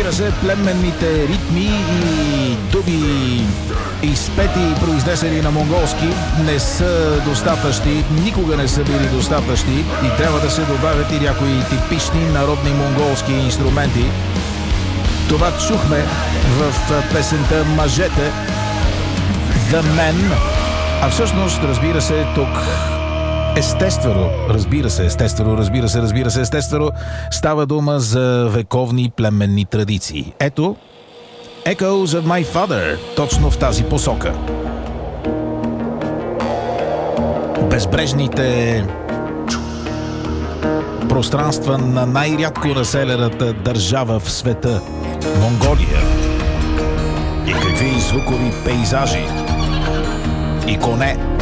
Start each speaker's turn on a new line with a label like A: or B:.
A: разбира се, племенните ритми и дуби, изпети и произнесени на монголски, не са достатъчни, никога не са били достатъчни и трябва да се добавят и някои типични народни монголски инструменти. Това чухме в песента "Мъжете", The Men, а всъщност, разбира се, тук естествено, става дума за вековни племенни традиции. Ето, Echoes of My Father, точно в тази посока. Безбрежните пространства на най-рядко населената държава в света — Монголия. И какви звукови пейзажи! И коне!